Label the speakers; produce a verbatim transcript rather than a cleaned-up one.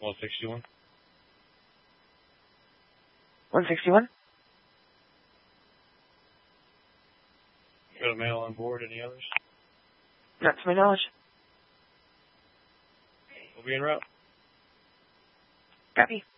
Speaker 1: one sixty-one.
Speaker 2: one sixty-one?
Speaker 1: Got a male on board, any others?
Speaker 2: Not to my knowledge.
Speaker 1: We'll be en route.
Speaker 2: Copy.